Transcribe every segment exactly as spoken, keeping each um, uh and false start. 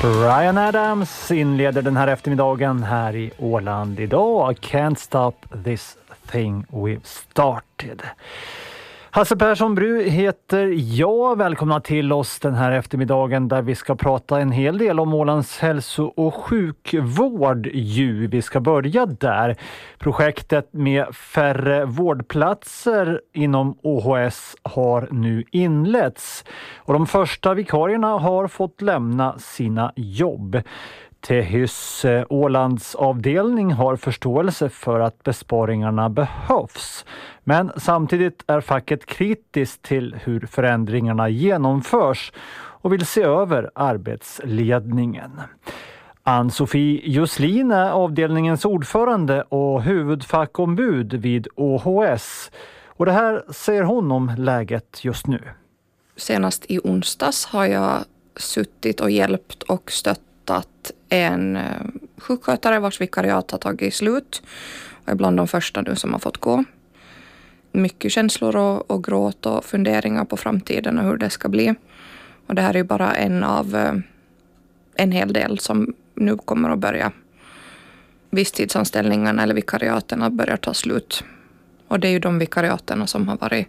Bryan Adams inleder den här eftermiddagen här i Åland idag. Can't stop this thing we've started. Hasse Persson Bru heter jag. Välkomna till oss den här eftermiddagen där vi ska prata en hel del om Ålands hälso- och sjukvård. Ju. Vi ska börja där. Projektet med färre vårdplatser inom O H S har nu inletts. Och de första vikarierna har fått lämna sina jobb. Tehys Ålands avdelning har förståelse för att besparingarna behövs. Men samtidigt är facket kritiskt till hur förändringarna genomförs och vill se över arbetsledningen. Ann-Sofie Juslin är avdelningens ordförande och huvudfackombud vid O H S. Och det här säger hon om läget just nu. Senast i onsdags har jag suttit och hjälpt och stöttat en sjukskötare vars vikariat har tagit slut och är bland de första nu som har fått gå. Mycket känslor och, och gråt och funderingar på framtiden och hur det ska bli. Och det här är ju bara en av en hel del som nu kommer att börja. Visstidsanställningarna eller vikariaterna börjar ta slut. Och det är ju de vikariaterna som har varit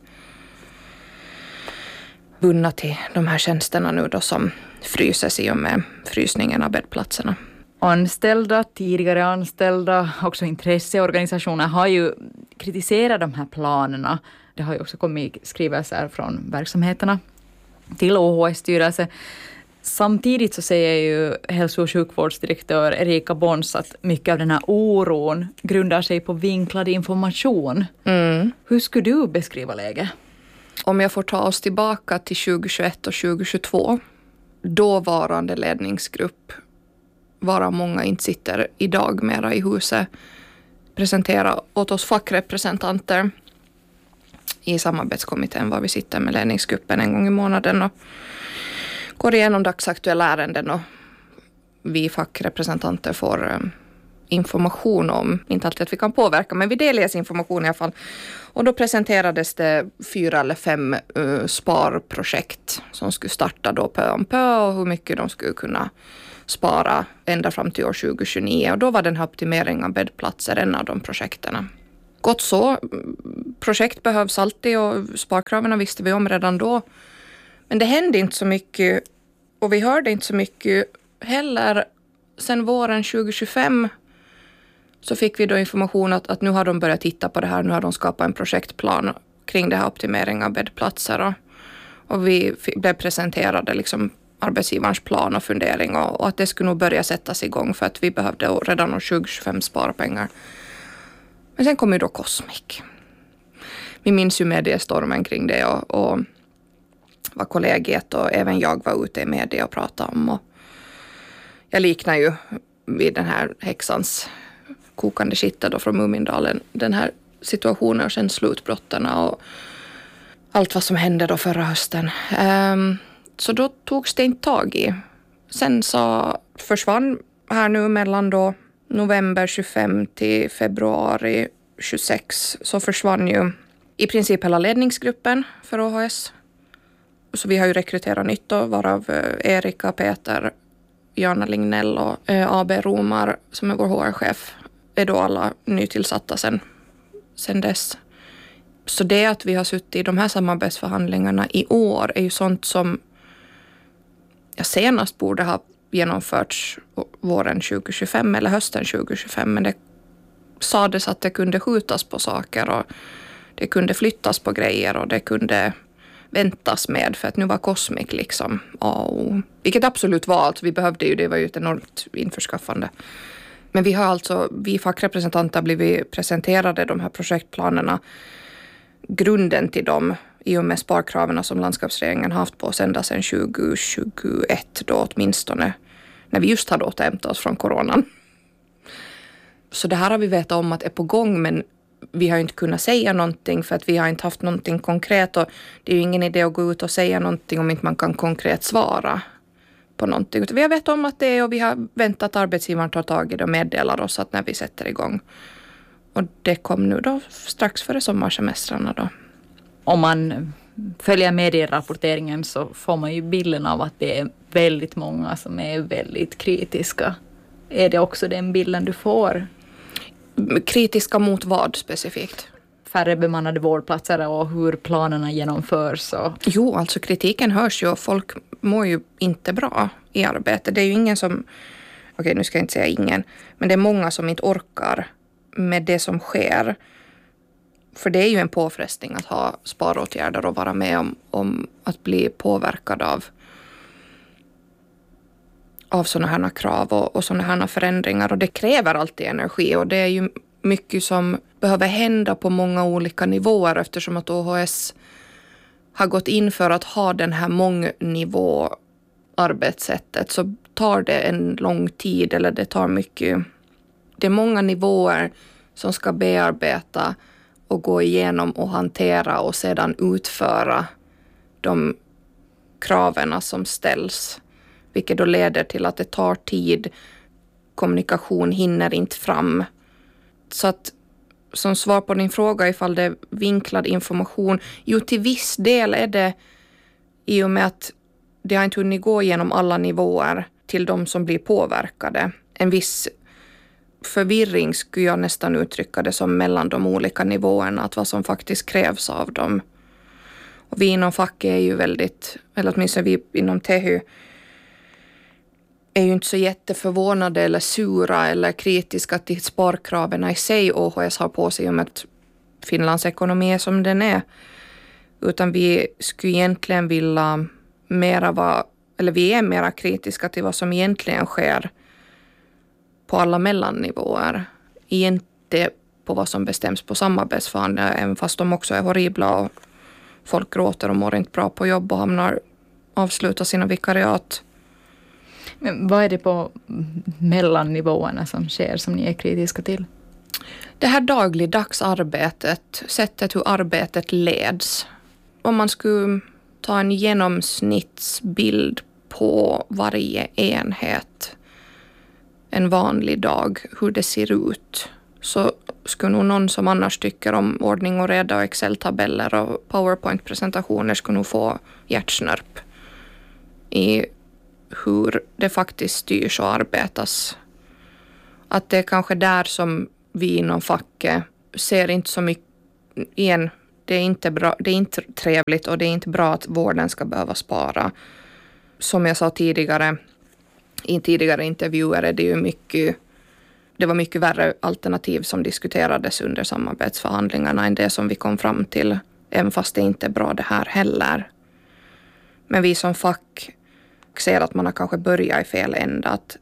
bundna till de här tjänsterna nu då som fryses i och med frysningen av bäddplatserna. Anställda, tidigare anställda, också intresseorganisationer har ju kritiserat de här planerna. Det har ju också kommit skrivelser från verksamheterna till O H S-styrelse. Samtidigt så säger ju hälso- och sjukvårdsdirektör Erika Bons att mycket av den här oron grundar sig på vinklad information. Mm. Hur skulle du beskriva läget? Om jag får ta oss tillbaka till tjugohundratjugoett och tjugohundratjugotvå, dåvarande ledningsgrupp, varav många inte sitter idag mera i huset, presentera åt oss fackrepresentanter i samarbetskommittén var vi sitter med ledningsgruppen en gång i månaden och går igenom dagsaktuella ärenden och vi fackrepresentanter får information om, inte alltid att vi kan påverka, men vi delges information i alla fall. Och då presenterades det fyra eller fem uh, sparprojekt som skulle starta då pö om pö och hur mycket de skulle kunna spara ända fram till år tjugohundratjugonio. Och då var den här optimeringen av bäddplatser en av de projekterna. Gott så, projekt behövs alltid och sparkraven visste vi om redan då. Men det hände inte så mycket och vi hörde inte så mycket heller. Sen våren tjugohundratjugofem så fick vi då information att, att nu har de börjat titta på det här. Nu har de skapat en projektplan kring det här optimeringen av bäddplatser. Och, och vi fick, blev presenterade liksom arbetsgivarens plan och fundering. Och, och att det skulle nog börja sättas igång för att vi behövde redan år tjugohundratjugofem spara pengar. Men sen kom ju då Cosmic. Vi minns ju mediestormen kring det och, och vad kollegiet och även jag var ute i media och pratade om. Och jag liknar ju vid den här häxans kokande skittet då från Mumindalen. Den här situationen och sen slutbrotterna och allt vad som hände då förra hösten. Um, så då togs det inte tag i. Sen så försvann här nu mellan då november tjugofem till februari tjugosex så försvann ju i princip hela ledningsgruppen för O H S. Så vi har ju rekryterat nytt då, varav Erika, Peter, Jana Lignell och A B Romar som är vår H R-chef är då alla nytillsatta sen, sen dess. Så det att vi har suttit i de här samarbetsförhandlingarna i år är ju sånt som jag senast borde ha genomförts våren tjugohundratjugofem eller hösten tjugohundratjugofem, men det sades att det kunde skjutas på saker och det kunde flyttas på grejer och det kunde väntas med för att nu var Cosmic liksom. Och, vilket absolut var allt. Vi behövde ju, det var ju ett enormt införskaffande. Men vi har alltså, vi fackrepresentanter blivit presenterade de här projektplanerna. Grunden till dem i och med sparkraven som landskapsregeringen haft på oss ända sedan tjugohundratjugoett då åtminstone. När vi just hade återhämtat oss från coronan. Så det här har vi vetat om att är på gång, men vi har inte kunnat säga någonting för att vi har inte haft någonting konkret och det är ju ingen idé att gå ut och säga någonting om inte man kan konkret svara på någonting. Vi har vetat om att det är och vi har väntat att arbetsgivaren tar tag i det och meddelar oss att när vi sätter igång. Och det kom nu då strax före sommarsemestrarna då. Om man följer medierapporteringen så får man ju bilden av att det är väldigt många som är väldigt kritiska. Är det också den bilden du får? Kritiska mot vad specifikt? Färre bemannade vårdplatser och hur planerna genomförs. Och... Jo, alltså kritiken hörs ju och folk mår ju inte bra i arbete. Det är ju ingen som, okej nu ska jag inte säga ingen, men det är många som inte orkar med det som sker. För det är ju en påfrestning att ha sparåtgärder och vara med om, om att bli påverkad av, av sådana här krav och, och sådana här förändringar. Och det kräver alltid energi och det är ju mycket som behöver hända på många olika nivåer eftersom att O H S har gått in för att ha den här mångnivå arbetssättet så tar det en lång tid eller det tar mycket. Det är många nivåer som ska bearbeta och gå igenom och hantera och sedan utföra de kraven som ställs. Vilket då leder till att det tar tid. Kommunikation hinner inte fram. Så att som svar på din fråga ifall det är vinklad information. Jo, till viss del är det i och med att det har inte hunnit gå igenom alla nivåer till de som blir påverkade. En viss förvirring skulle jag nästan uttrycka det som mellan de olika nivåerna. Att vad som faktiskt krävs av dem. Och vi inom facket är ju väldigt, eller åtminstone vi inom T H Y är ju inte så jätteförvånade eller sura eller kritiska till sparkraven i sig O H S har på sig om att Finlands ekonomi är som den är. Utan vi skulle egentligen vilja mera vara, eller vi är mera kritiska till vad som egentligen sker på alla mellannivåer. Inte på vad som bestäms på samarbetsförhandlingar, även fast de också är horribla och folk gråter och mår inte bra på jobb och hamnar avsluta sina vikariat. Men vad är det på mellannivåerna som sker som ni är kritiska till? Det här dagligdags arbetet, sättet hur arbetet leds. Om man skulle ta en genomsnittsbild på varje enhet en vanlig dag, hur det ser ut, så skulle nog någon som annars tycker om ordning och reda och Excel-tabeller och PowerPoint-presentationer skulle nog få hjärtsnörp i hur det faktiskt styrs och arbetas. Att det är kanske där som vi inom facket ser inte så mycket igen. Det är inte bra, det är inte trevligt och det är inte bra att vården ska behöva spara. Som jag sa tidigare, i tidigare intervjuer är det ju mycket, det var mycket värre alternativ som diskuterades under samarbetsförhandlingarna än det som vi kom fram till. Även fast det inte är bra det här heller. Men vi som fack ser att man har kanske börjat i fel ända. Att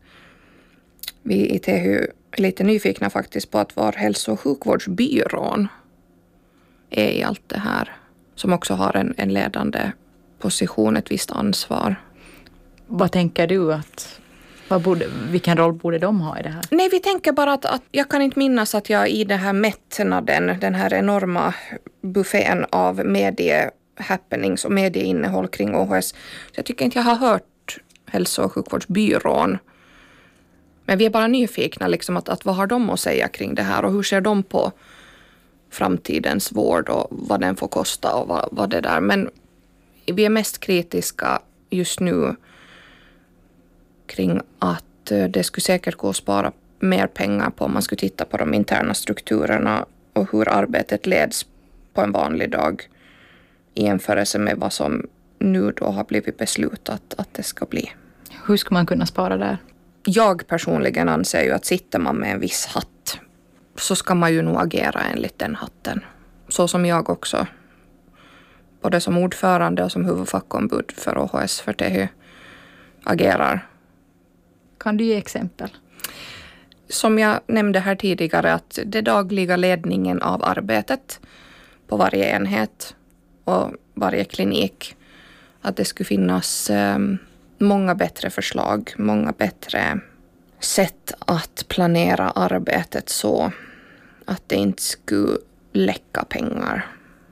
vi i T H Y är lite nyfikna faktiskt på att var hälso- och sjukvårdsbyrån är i allt det här. Som också har en, en ledande position, ett visst ansvar. Vad tänker du att, vad borde, vilken roll borde de ha i det här? Nej, vi tänker bara att, att jag kan inte minnas att jag i det här mättnaden, den här enorma buffén av medie-happenings och medieinnehåll kring O H S. Så jag tycker inte jag har hört hälso- och sjukvårdsbyrån. Men vi är bara nyfikna liksom att, att vad har de att säga kring det här och hur ser de på framtidens vård och vad den får kosta och vad, vad det där. Men vi är mest kritiska just nu kring att det skulle säkert gå att spara mer pengar på om man skulle titta på de interna strukturerna och hur arbetet leds på en vanlig dag i jämförelse med vad som nu då har blivit beslutat att det ska bli. Hur ska man kunna spara där? Jag personligen anser ju att sitter man med en viss hatt så ska man ju nog agera enligt den hatten. Så som jag också, både som ordförande och som huvudfackombud för O H S för T H Y agerar. Kan du ge exempel? Som jag nämnde här tidigare, att det dagliga ledningen av arbetet på varje enhet och varje klinik, att det skulle finnas eh, många bättre förslag, många bättre sätt att planera arbetet så att det inte skulle läcka pengar.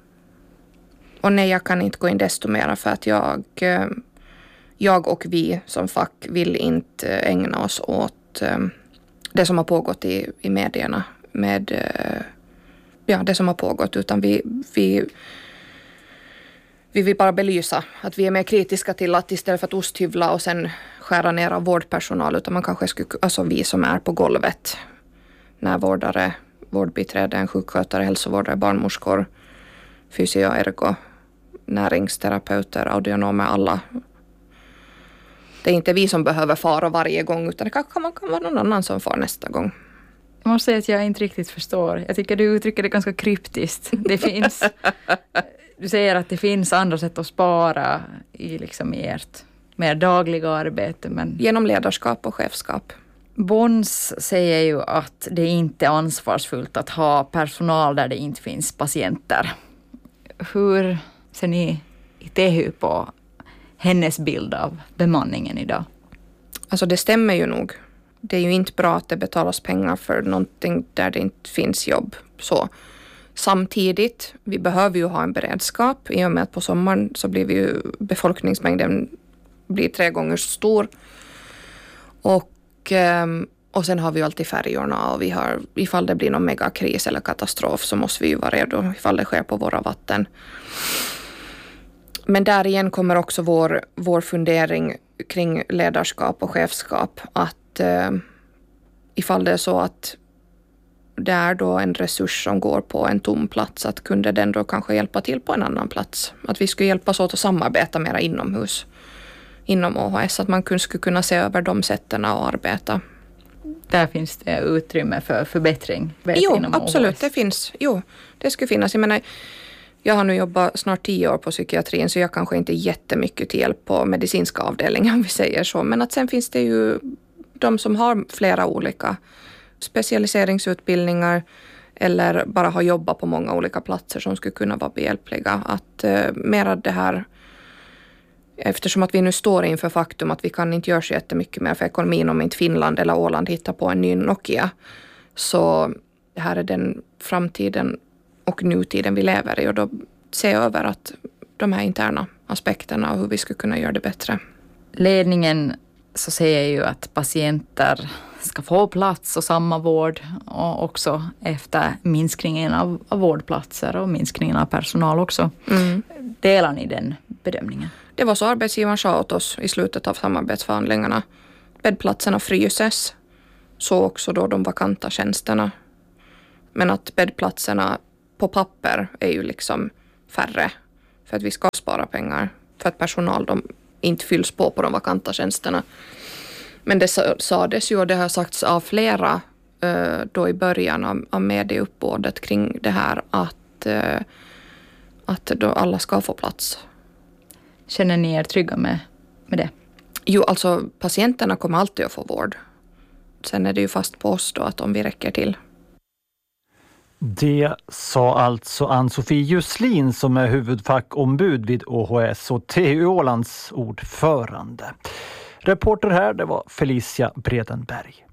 Och nej, jag kan inte gå in desto mer för att jag, eh, jag och vi som fack vill inte ägna oss åt eh, det som har pågått i, i medierna med eh, ja, det som har pågått, utan vi, vi vi vill bara belysa att vi är mer kritiska till att istället för att osthyvla och sen skära ner av vårdpersonal, utan man kanske skulle, alltså vi som är på golvet, närvårdare, vårdbiträden, sjukskötare, hälsovårdare, barnmorskor, fysio, ergo, näringsterapeuter, audionomer, alla. Det är inte vi som behöver fara varje gång, utan det kanske kan, kan vara någon annan som far nästa gång. Jag måste säga att jag inte riktigt förstår. Jag tycker du uttrycker det ganska kryptiskt. Det finns, du säger att det finns andra sätt att spara i, liksom i ert mer dagliga arbete. Men genom ledarskap och chefskap. Bons säger ju att det inte är ansvarsfullt att ha personal där det inte finns patienter. Hur ser ni i T H U på hennes bild av bemanningen idag? Alltså det stämmer ju nog. Det är ju inte bra att det betalas pengar för någonting där det inte finns jobb. Så samtidigt, vi behöver ju ha en beredskap. I och med att på sommaren så blir vi ju, befolkningsmängden blir tre gånger så stor. Och, och sen har vi ju alltid färjorna, och vi har, ifall det blir någon megakris eller katastrof så måste vi ju vara redo ifall det sker på våra vatten. Men där igen kommer också vår, vår fundering kring ledarskap och chefskap, att eh, ifall det är så att det är då en resurs som går på en tom plats, att kunde den då kanske hjälpa till på en annan plats. Att vi skulle hjälpas åt att samarbeta mera inomhus, inom O H S, att man skulle kunna se över de sätten att arbeta. Där finns det utrymme för förbättring? Jo, absolut, det finns. Jo, det skulle finnas. Jag menar, jag har nu jobbat snart tio år på psykiatrin, så jag kanske inte är jättemycket till hjälp på medicinska avdelningar, om vi säger så. Men att sen finns det ju de som har flera olika specialiseringsutbildningar eller bara har jobbat på många olika platser som skulle kunna vara behjälpliga. Att eh, mera det här, eftersom att vi nu står inför faktum att vi kan inte göra så jättemycket mer för ekonomin om inte Finland eller Åland hittar på en ny Nokia. Så det här är den framtiden och nutiden vi lever i, och då se över att de här interna aspekterna och hur vi skulle kunna göra det bättre. Ledningen så säger ju att patienter ska få plats och samma vård, och också efter minskningen av, av vårdplatser och minskningen av personal också. Mm. Delar ni den bedömningen? Det var så arbetsgivaren sa åt oss i slutet av samarbetsförhandlingarna. Bäddplatserna fryses, så också då de vakanta tjänsterna. Men att bäddplatserna på papper är ju liksom färre, för att vi ska spara pengar, för att personal de inte fylls på på de vakanta tjänsterna. Men det sades ju, och det har sagts av flera då i början av, av medieuppbådet kring det här, att, att då alla ska få plats. Känner ni er trygga med, med det? Jo, alltså patienterna kommer alltid att få vård. Sen är det ju fast på oss då att om vi räcker till. Det sa alltså Ann-Sofie Jusslin som är huvudfackombud vid O H S och T H U Ålands ordförande. Reporter här, det var Felicia Bredenberg.